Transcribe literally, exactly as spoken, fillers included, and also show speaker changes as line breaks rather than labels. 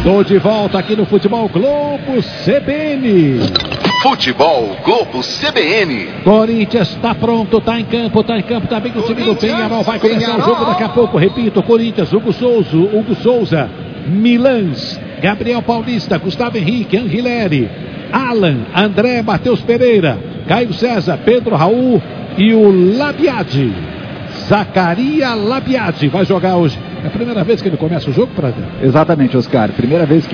Tô de volta aqui no Futebol Globo C B N.
Futebol Globo C B N.
Corinthians está pronto, tá em campo, tá em campo, tá bem no time do Penharol. Vai começar o jogo daqui a pouco. Repito, Corinthians, Hugo Souza, Hugo Souza, Milans, Gabriel Paulista, Gustavo Henrique, Angileri, Alan, André, Matheus Pereira, Caio César, Pedro Raul e o Labiade. Zacaria Labiade vai jogar hoje. É a primeira vez que ele começa o jogo, Prada?
Exatamente, Oscar. Primeira vez que